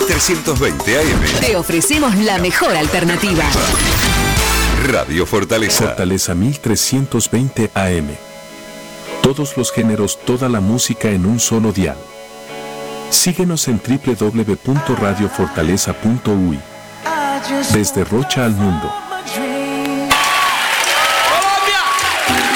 1320 AM. Te ofrecemos la mejor alternativa. Radio Fortaleza. Fortaleza 1320 AM. Todos los géneros, toda la música en un solo dial. Síguenos en www.radiofortaleza.uy. Desde Rocha al mundo.